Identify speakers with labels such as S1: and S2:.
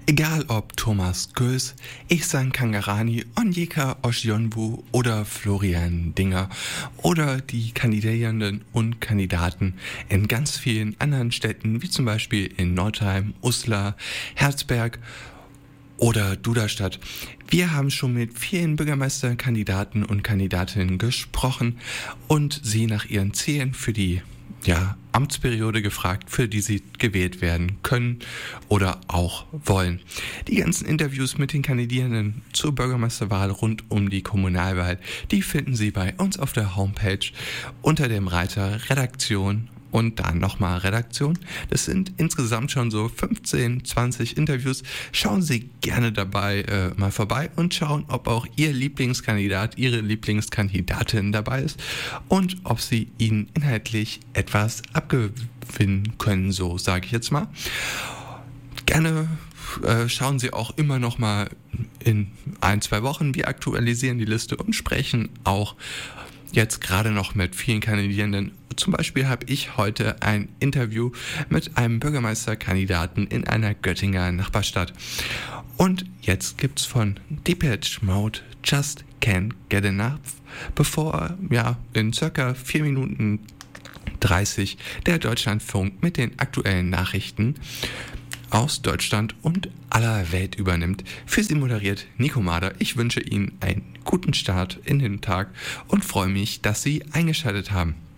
S1: Egal ob Thomas Göß, Ihsan Kangarani, Onyeka Oshionwu oder Florian Dinger oder die Kandidierenden und Kandidaten in ganz vielen anderen Städten, wie zum Beispiel in Nordheim, Uslar, Herzberg oder Duderstadt. Wir haben schon mit vielen Bürgermeisterkandidaten und Kandidatinnen gesprochen und sie nach ihren Zielen für die Amtsperiode gefragt, für die sie gewählt werden können oder auch wollen. Die ganzen Interviews mit den Kandidierenden zur Bürgermeisterwahl rund um die Kommunalwahl, die finden Sie bei uns auf der Homepage unter dem Reiter Redaktion und dann nochmal Redaktion. Das sind insgesamt schon so 15, 20 Interviews. Schauen Sie gerne dabei mal vorbei und schauen, ob auch Ihr Lieblingskandidat, Ihre Lieblingskandidatin dabei ist und ob Sie Ihnen inhaltlich etwas abgewinnen können, so sage ich jetzt mal. Gerne schauen Sie auch immer noch mal in 1-2 Wochen. Wir aktualisieren die Liste und sprechen auch jetzt gerade noch mit vielen Kandidierenden. Zum Beispiel habe ich heute ein Interview mit einem Bürgermeisterkandidaten in einer Göttinger Nachbarstadt. Und jetzt gibt's von Depeche Mode Just Can't Get Enough, bevor in circa 4 Minuten 30 der Deutschlandfunk mit den aktuellen Nachrichten aus Deutschland und aller Welt übernimmt. Für Sie moderiert Nico Mader. Ich wünsche Ihnen einen guten Start in den Tag und freue mich, dass Sie eingeschaltet haben.